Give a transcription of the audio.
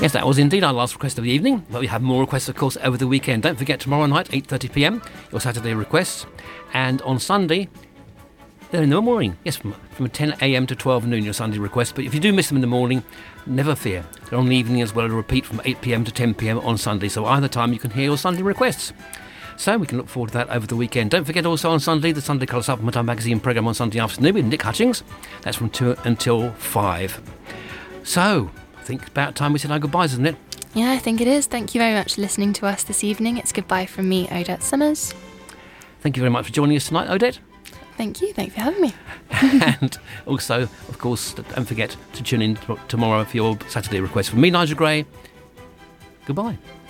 Yes, that was indeed our last request of the evening, but we have more requests, of course, over the weekend. Don't forget, tomorrow night, 8:30pm, your Saturday requests. And on Sunday, they're in the morning. Yes, from 10am to 12 noon, your Sunday requests. But if you do miss them in the morning, never fear. They're on the evening as well, to repeat from 8pm to 10pm on Sunday. So either time you can hear your Sunday requests. So we can look forward to that over the weekend. Don't forget also on Sunday, the Sunday Colour Supplement, our magazine programme on Sunday afternoon with Nick Hutchings. That's from 2 until 5. So, I think it's about time we said our goodbyes, isn't it? Yeah, I think it is. Thank you very much for listening to us this evening. It's goodbye from me, Odette Summers. Thank you very much for joining us tonight, Odette. Thank you. Thanks for having me. And also, of course, don't forget to tune in tomorrow for your Saturday request. From me, Nigel Gray, goodbye.